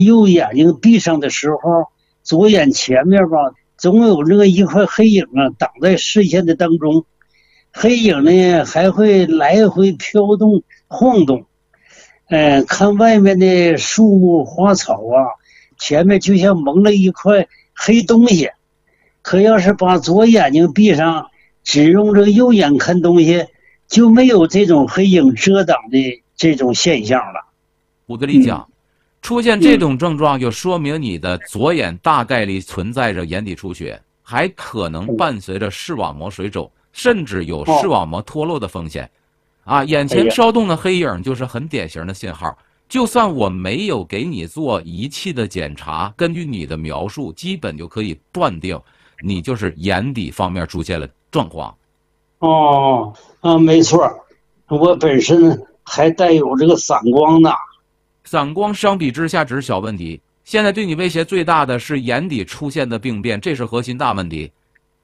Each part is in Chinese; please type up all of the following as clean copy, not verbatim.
右眼睛闭上的时候，左眼前面吧，总有那个一块黑影啊挡在视线的当中，黑影呢还会来回飘动晃动。看外面的树木花草啊，前面就像蒙了一块黑东西。可要是把左眼睛闭上，只用这右眼看东西，就没有这种黑影遮挡的这种现象了。 我跟你讲，出现这种症状，就说明你的左眼大概率存在着眼底出血，还可能伴随着视网膜水肿，甚至有视网膜脱落的风险。眼前飘动的黑影就是很典型的信号。就算我没有给你做仪器的检查，根据你的描述，基本就可以断定你就是眼底方面出现了状况。 没错，我本身还带有这个散光呢。 散光相比之下只是小问题，现在对你威胁最大的是眼底出现的病变，这是核心大问题。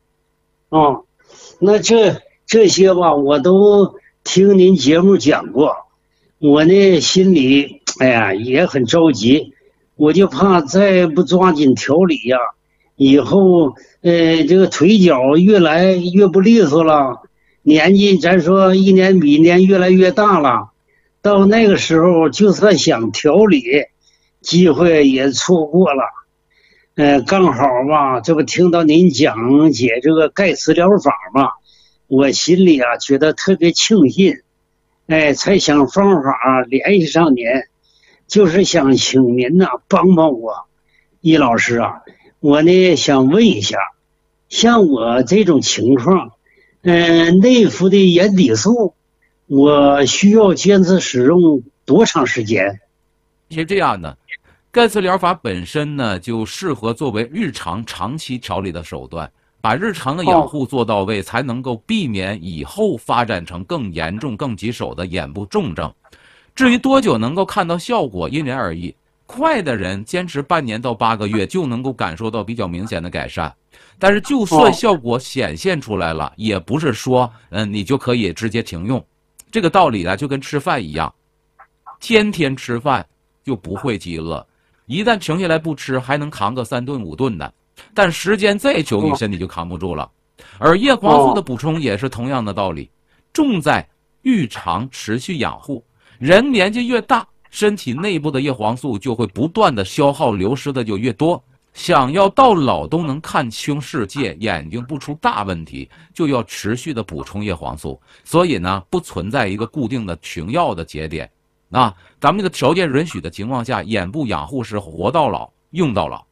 那这些吧，我都听您节目讲过，我呢心里也很着急，我就怕再不抓紧调理呀，以后这个腿脚越来越不利索了，年纪咱说一年比一年越来越大了，到那个时候就算想调理，机会也错过了。刚好吧，这不听到您讲解这个钙磁疗法嘛，我心里觉得特别庆幸，才想方法联系上您，就是想请您帮帮我。易老师啊，我呢想问一下，像我这种情况，内服的眼底素，我需要坚持使用多长时间？ 是这样的，钙磁疗法本身呢，就适合作为日常长期调理的手段，把日常的养护做到位，才能够避免以后发展成更严重、更棘手的眼部重症。至于多久能够看到效果，因人而异。快的人坚持半年到8个月就能够感受到比较明显的改善，但是就算效果显现出来了，也不是说你就可以直接停用。这个道理呢，就跟吃饭一样，天天吃饭就不会饥饿，一旦停下来不吃，还能扛个3顿5顿的，但时间再久，你身体就扛不住了。而叶黄素的补充也是同样的道理，重在日常持续养护。人年纪越大，身体内部的叶黄素就会不断的消耗，流失的就越多。想要到老都能看清世界，眼睛不出大问题，就要持续的补充叶黄素。所以呢，不存在一个固定的停药的节点。咱们这个条件允许的情况下，眼部养护是活到老，用到老。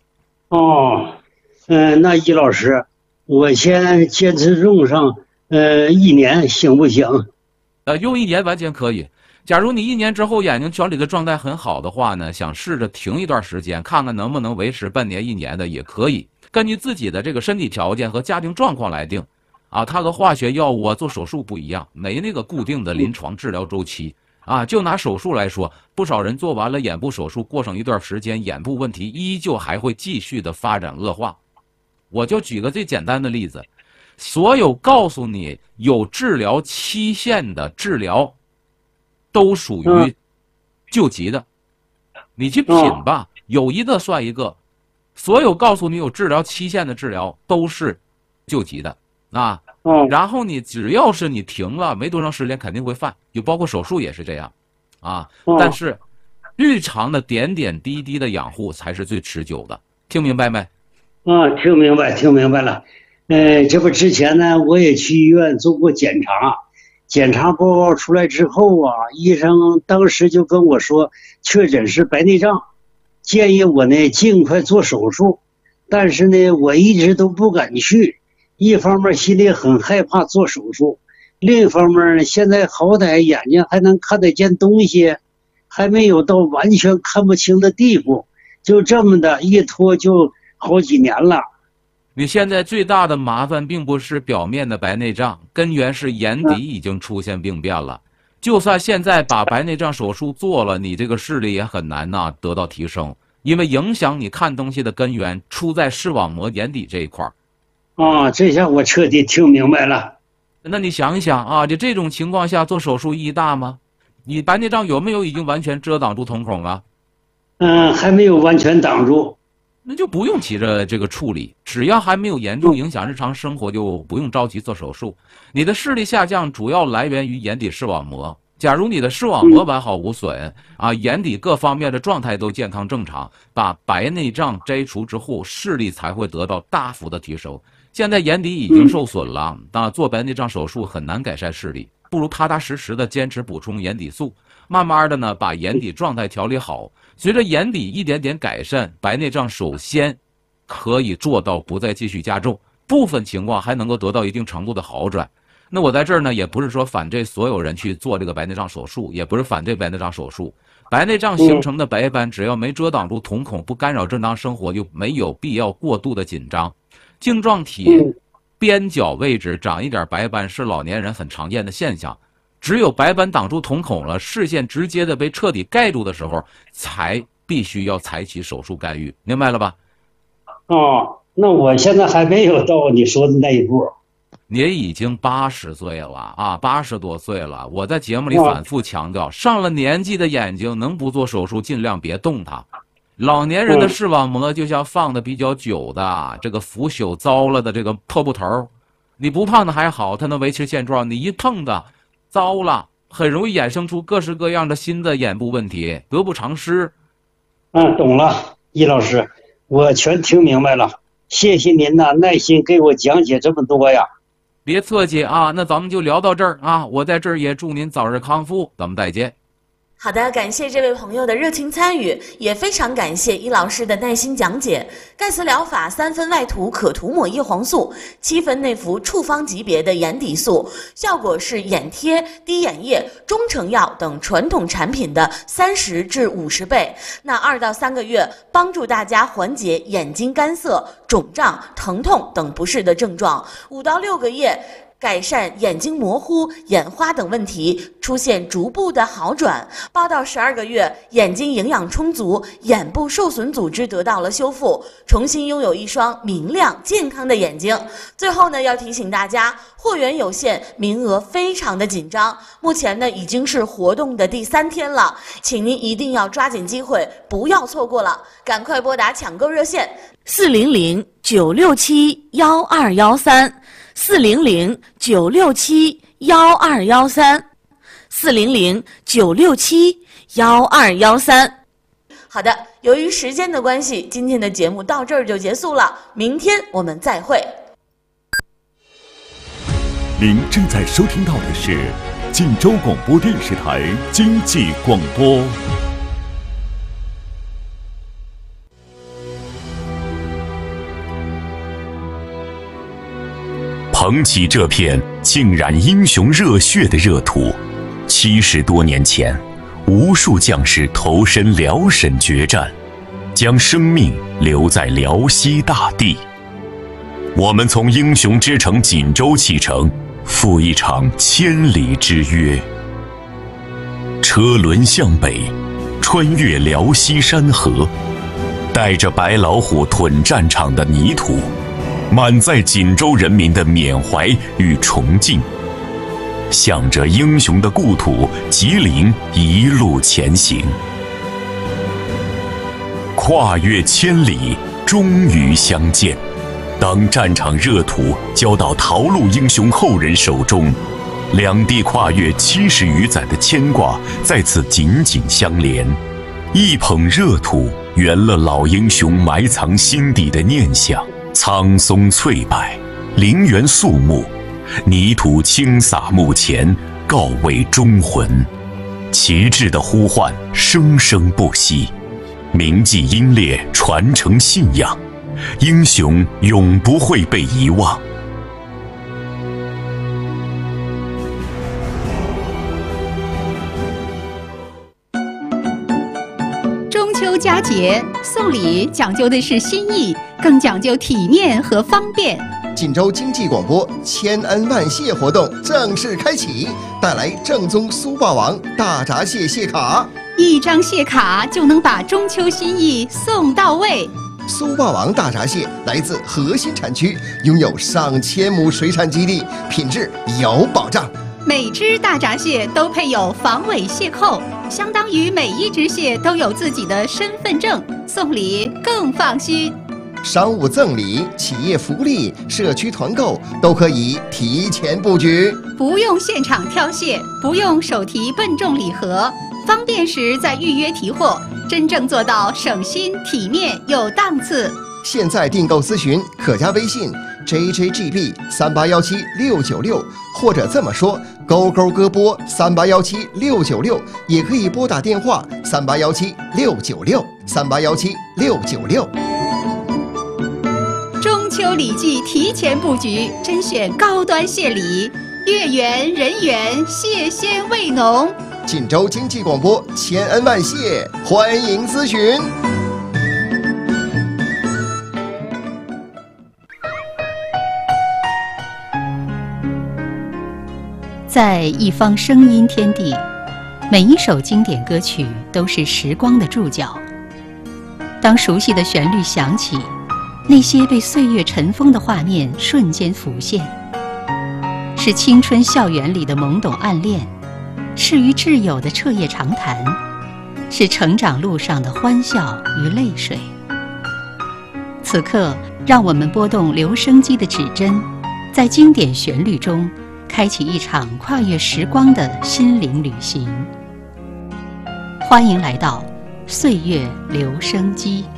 那易老师，我先坚持用上1年行不行？ 用1年完全可以。假如你1年之后眼睛调理的状态很好的话呢，想试着停一段时间，看看能不能维持半年1年的也可以，根据自己的这个身体条件和家庭状况来定。它和化学药物做手术不一样，没那个固定的临床治疗周期。就拿手术来说，不少人做完了眼部手术，过上一段时间，眼部问题依旧还会继续的发展恶化。我就举个最简单的例子，所有告诉你有治疗期限的治疗都属于救急的，你去品吧，有一个算一个。所有告诉你有治疗期限的治疗都是救急的然后你只要是你停了，没多长时间肯定会犯，就包括手术也是这样但是日常的点点滴滴的养护才是最持久的，听明白没？ 听明白了。这不之前呢，我也去医院做过检查，检查报告出来之后医生当时就跟我说确诊是白内障，建议我呢尽快做手术。但是呢，我一直都不敢去，一方面心里很害怕做手术，另一方面呢，现在好歹眼睛还能看得见东西，还没有到完全看不清的地步，就这么的一拖就好几年了。 你现在最大的麻烦并不是表面的白内障，根源是眼底已经出现病变了。就算现在把白内障手术做了，你这个视力也很难得到提升，因为影响你看东西的根源出在视网膜眼底这一块。 这下我彻底听明白了。 那你想一想就这种情况下做手术意义大吗？你白内障有没有已经完全遮挡住瞳孔啊？ 还没有完全挡住。 那就不用急着这个处理，只要还没有严重影响日常生活，就不用着急做手术。你的视力下降主要来源于眼底视网膜，假如你的视网膜完好无损啊，眼底各方面的状态都健康正常，把白内障摘除之后，视力才会得到大幅的提升。现在眼底已经受损了，那做白内障手术很难改善视力，不如踏踏实实的坚持补充眼底素，慢慢的呢把眼底状态调理好。随着眼底一点点改善，白内障首先可以做到不再继续加重，部分情况还能够得到一定程度的好转。那我在这儿呢，也不是说反对所有人去做这个白内障手术，也不是反对白内障手术。白内障形成的白斑，只要没遮挡住瞳孔，不干扰正常生活，就没有必要过度的紧张。晶状体边角位置长一点白斑是老年人很常见的现象。只有白斑挡住瞳孔了，视线直接的被彻底盖住的时候，才必须要采取手术干预，明白了吧？ 哦，那我现在还没有到你说的那一步。 你已经80岁了啊，80多岁了。我在节目里反复强调，上了年纪的眼睛能不做手术，尽量别动它。老年人的视网膜就像放的比较久的这个腐朽糟了的这个破布头，你不碰的还好，它能维持现状，你一碰的糟了，很容易衍生出各式各样的新的眼部问题，得不偿失。 懂了，易老师，我全听明白了，谢谢您呐，耐心给我讲解这么多呀。 别客气啊，那咱们就聊到这儿啊，我在这儿也祝您早日康复，咱们再见。 好的，感谢这位朋友的热情参与，也非常感谢易老师的耐心讲解。盖茨疗法3分外涂可涂抹叶黄素，7分内服处方级别的眼底素，效果是眼贴、滴眼液、中成药等传统产品的30至50倍。那2到3个月，帮助大家缓解眼睛干涩、肿胀、疼痛等不适的症状；5到6个月，改善眼睛模糊、眼花等问题，出现逐步的好转。8到12个月，眼睛营养充足，眼部受损组织得到了修复，重新拥有一双明亮健康的眼睛。最后呢，要提醒大家，货源有限，名额非常的紧张。目前呢，已经是活动的第3天了，请您一定要抓紧机会，不要错过了，赶快拨打抢购热线400-967-1213，400-967-1213，400-967-1213。好的，由于时间的关系，今天的节目到这儿就结束了，明天我们再会。 您正在收听到的是晋州广播电视台经济广播。捧起这片浸染英雄热血的热土，70多年前，无数将士投身辽沈决战，将生命留在辽西大地。我们从英雄之城锦州启程，赴一场千里之约。车轮向北，穿越辽西山河，带着白老虎屯战场的泥土，满载锦州人民的缅怀与崇敬，向着英雄的故土吉林一路前行。跨越千里，终于相见。当战场热土交到陶路英雄后人手中，两地跨越70余载的牵挂在此紧紧相连。一捧热土，圆了老英雄埋藏心底的念想。苍松翠柏，陵园肃穆，泥土轻洒墓前，告慰忠魂。旗帜的呼唤生生不息，铭记英烈，传承信仰，英雄永不会被遗忘。 中秋佳节，送礼讲究的是心意，更讲究体面和方便。 锦州经济广播千恩万谢活动正式开启，带来正宗苏霸王大闸蟹蟹卡 ，1张蟹卡就能把中秋心意送到位。 苏霸王大闸蟹来自核心产区，拥有上千亩水产基地，品质有保障。 每只大闸蟹都配有防伪蟹扣，相当于每一只蟹都有自己的身份证，送礼更放心。 商务赠礼、企业福利、社区团购都可以提前布局， 不用现场挑蟹，不用手提笨重礼盒，方便时再预约提货，真正做到省心、体面有档次。 现在订购咨询可加微信 JJGB3817696，或者这么说勾勾歌播3817696，也可以拨打电话3817696，3817696。 中秋礼记提前布局，甄选高端蟹礼，月圆人圆，蟹鲜味浓。 锦州经济广播千恩万谢，欢迎咨询。 在一方声音天地，每一首经典歌曲都是时光的注脚。当熟悉的旋律响起，那些被岁月尘封的画面瞬间浮现，是青春校园里的懵懂暗恋，是与挚友的彻夜长谈，是成长路上的欢笑与泪水。此刻，让我们拨动留声机的指针，在经典旋律中开启一场跨越时光的心灵旅行。欢迎来到岁月留声机。